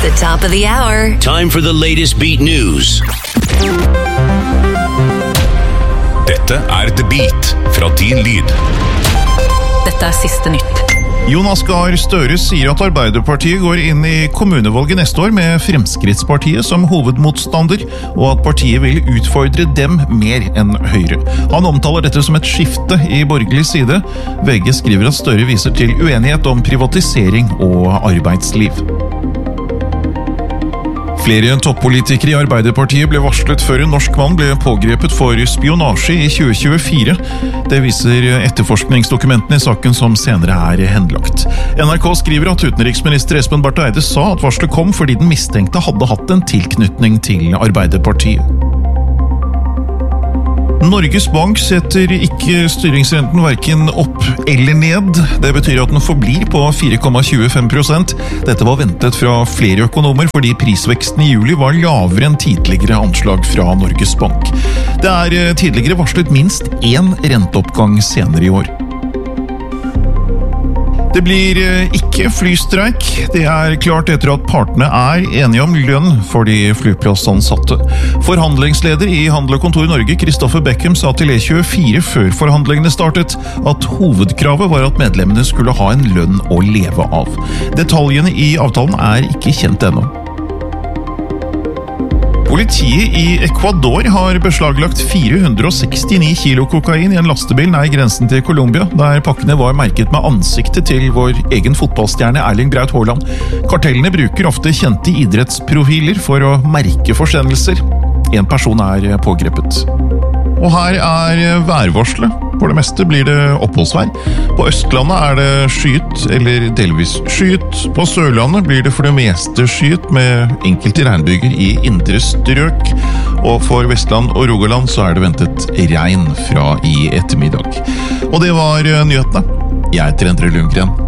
the top of the hour. Time for the latest beat news. Dette The Beat fra Din Lyd. Dette siste nytt. Jonas Gahr Støre sier at Arbeiderpartiet går inn i kommunevalget neste år med Fremskrittspartiet som hovedmotstander, og at partiet vil utfordre dem mer enn Høyre. Han omtaler dette som et skifte i borgerlig side. VG skriver at Støre viser til uenighet om privatisering og arbeidsliv. Flere toppolitikere i Arbeiderpartiet ble varslet før en norsk mann ble pågrepet for spionasje i 2024. Det viser etterforskningsdokumentene i saken som senere henlagt. NRK skriver at utenriksminister Espen Barth Eide sa at varslet kom fordi den mistenkte hadde hatt en tilknytning til Arbeiderpartiet. Norges Bank setter ikke styringsrenten hverken opp eller ned. Det betyr at den forblir på 4,25%. Dette var ventet fra flere økonomer fordi prisveksten i juli var lavere enn tidligere anslag fra Norges Bank. Det tidligere varslet minst én renteoppgang senere i år. Det blir ikke flystreik. Det klart etter at partene enige om lønn for de flyplassansatte. Forhandlingsleder i Handel og Kontor Norge, Kristoffer Beckham, sa til E24 før forhandlingene startet at hovedkravet var at medlemmene skulle ha en lønn å leve av. Detaljene i avtalen ikke kjent ennå. Politiet i Ecuador har beslaglagt 469 kilo kokain i en lastebil nær grensen til Colombia, der pakkene var merket med ansiktet til vår egen fotballstjerne Erling Braut Haaland. Kartellene bruker ofte kjente idrettsprofiler for å merke forsendelser. En person pågrepet. Og her værvarselet. For det meste blir det oppholdsvær. På Østlandet det skyet eller delvis skyet. På Sørlandet blir det for det meste skyet med enkelte regnbyger i indre strøk. Og for Vestland og Rogaland så det ventet regn fra i ettermiddag. Og det var nyhetene. Jeg heter Endre Lundgren.